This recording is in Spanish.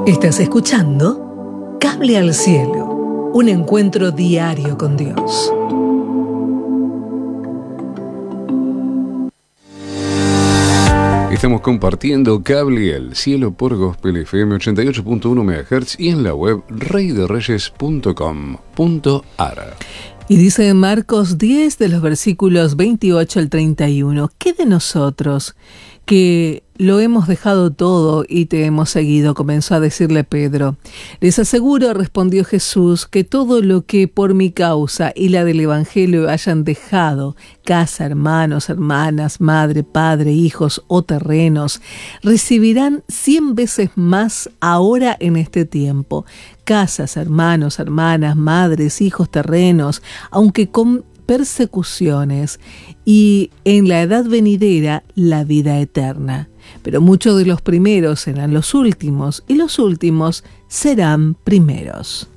Estás escuchando Cable al Cielo, un encuentro diario con Dios. Estamos compartiendo Cable al Cielo por Gospel FM 88.1 MHz y en la web reyderreyes.com.ar. Y dice en Marcos 10 de los versículos 28 al 31, ¿qué de nosotros que lo hemos dejado todo y te hemos seguido? Comenzó a decirle Pedro. Les aseguro, respondió Jesús, que todo lo que por mi causa y la del Evangelio hayan dejado, casa, hermanos, hermanas, madre, padre, hijos o terrenos, recibirán 100 veces más ahora en este tiempo. Casas, hermanos, hermanas, madres, hijos, terrenos, aunque con persecuciones, y en la edad venidera la vida eterna. Pero muchos de los primeros serán los últimos, y los últimos serán primeros.